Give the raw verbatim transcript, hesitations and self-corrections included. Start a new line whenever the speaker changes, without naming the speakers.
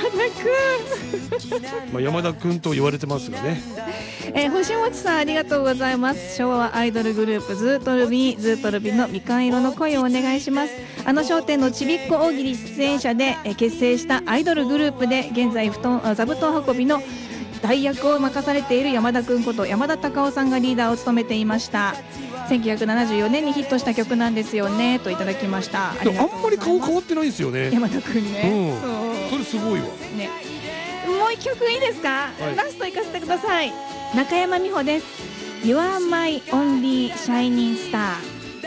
まあ山田君と言われてますがね。
えー、星持さんありがとうございます。昭和アイドルグループずっとルビーずっとルビーのみかん色の声をお願いします。あの笑点のちびっこ大喜利出演者で、えー、結成したアイドルグループで現在布団座布団運びの代役を任されている山田君こと山田隆夫さんがリーダーを務めていました。せんきゅうひゃくななじゅうよねんにヒットした曲なんですよねといただきました。あ
でもあんまり顔変わってないんですよね、
山田君ね、
うん、それすごいわ、
ね、もう一曲いいですか、はい、ラスト行かせてください。中山美穂です。 You are my only shining star。